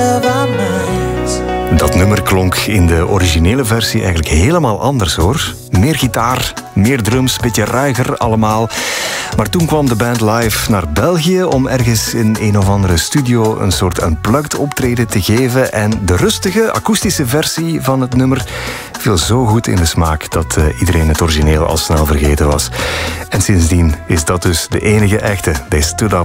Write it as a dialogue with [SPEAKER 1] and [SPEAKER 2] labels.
[SPEAKER 1] Dat nummer klonk in de originele versie eigenlijk helemaal anders, hoor. Meer gitaar, meer drums, beetje ruiger allemaal. Maar toen kwam de band live naar België om ergens in een of andere studio een soort unplugged optreden te geven. En de rustige, akoestische versie van het nummer viel zo goed in de smaak dat iedereen het origineel al snel vergeten was. En sindsdien is dat dus de enige echte They Stood Up